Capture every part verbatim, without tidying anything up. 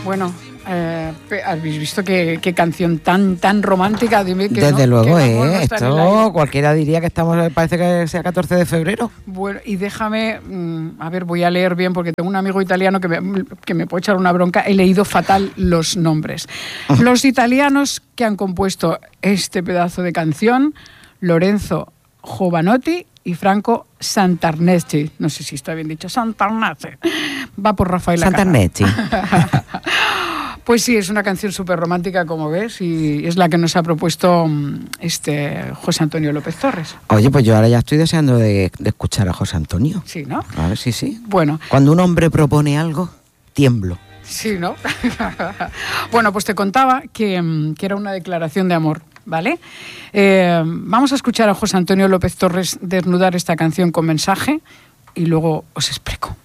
Bueno, eh, habéis visto qué, qué canción tan tan romántica. Dime que Desde no, luego, que el amor no ¿eh? está en el Esto aire. cualquiera diría que estamos, parece que sea catorce de febrero. Bueno, y déjame, mmm, a ver, voy a leer bien porque tengo un amigo italiano que me, que me puede echar una bronca. He leído fatal los nombres. Los italianos que han compuesto este pedazo de canción: Lorenzo Jovanotti y Franco Santarnetti. No sé si está bien dicho. Santarnetti. Va por Rafael Acarra. Santarnetti. Pues sí, es una canción súper romántica, como ves, y es la que nos ha propuesto este José Antonio López Torres. Oye, pues yo ahora ya estoy deseando de, de escuchar a José Antonio. Sí, ¿no? A ver, sí, sí. Bueno. Cuando un hombre propone algo, tiemblo. Sí, ¿no? Bueno, pues te contaba que, que era una declaración de amor, ¿vale? Eh, vamos a escuchar a José Antonio López Torres desnudar esta canción con mensaje y luego os explico.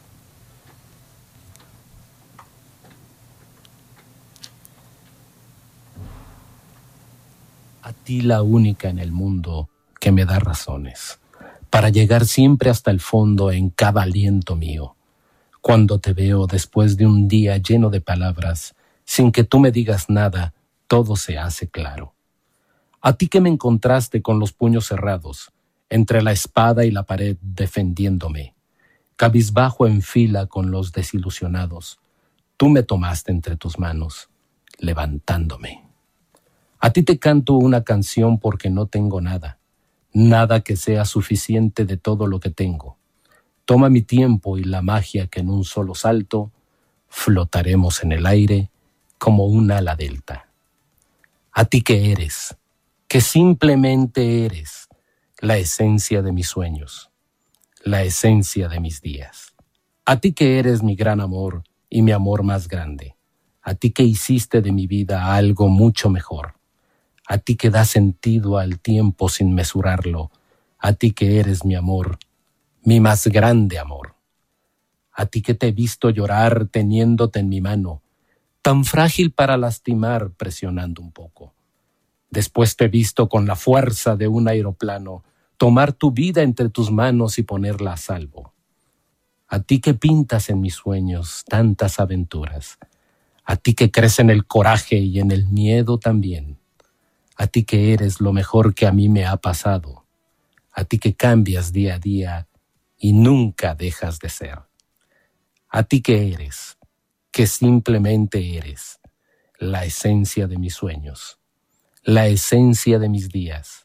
A ti, la única en el mundo que me da razones para llegar siempre hasta el fondo en cada aliento mío. Cuando te veo después de un día lleno de palabras, sin que tú me digas nada, todo se hace claro. A ti que me encontraste con los puños cerrados, entre la espada y la pared defendiéndome, cabizbajo en fila con los desilusionados, tú me tomaste entre tus manos, levantándome. A ti te canto una canción porque no tengo nada, nada que sea suficiente de todo lo que tengo. Toma mi tiempo y la magia que en un solo salto flotaremos en el aire como un ala delta. A ti que eres, que simplemente eres la esencia de mis sueños, la esencia de mis días. A ti que eres mi gran amor y mi amor más grande. A ti que hiciste de mi vida algo mucho mejor. A ti que das sentido al tiempo sin mesurarlo. A ti que eres mi amor, mi más grande amor. A ti que te he visto llorar teniéndote en mi mano, tan frágil para lastimar presionando un poco. Después te he visto con la fuerza de un aeroplano tomar tu vida entre tus manos y ponerla a salvo. A ti que pintas en mis sueños tantas aventuras. A ti que crees en el coraje y en el miedo también. A ti que eres lo mejor que a mí me ha pasado. A ti que cambias día a día y nunca dejas de ser. A ti que eres, que simplemente eres, la esencia de mis sueños, la esencia de mis días.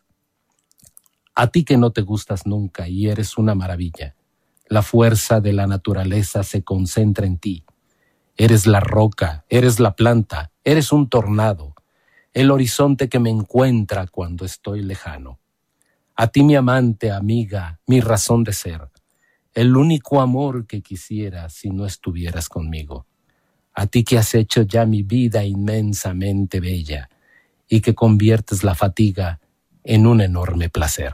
A ti que no te gustas nunca y eres una maravilla. La fuerza de la naturaleza se concentra en ti. Eres la roca, eres la planta, eres un tornado, el horizonte que me encuentra cuando estoy lejano. A ti mi amante, amiga, mi razón de ser, el único amor que quisiera si no estuvieras conmigo. A ti que has hecho ya mi vida inmensamente bella y que conviertes la fatiga en un enorme placer.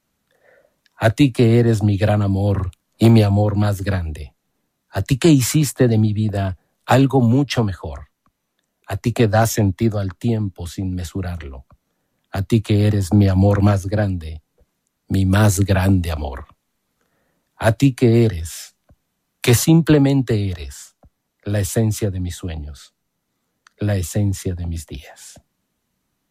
A ti que eres mi gran amor y mi amor más grande. A ti que hiciste de mi vida algo mucho mejor. A ti que das sentido al tiempo sin mesurarlo. A ti que eres mi amor más grande, mi más grande amor. A ti que eres, que simplemente eres, la esencia de mis sueños, la esencia de mis días.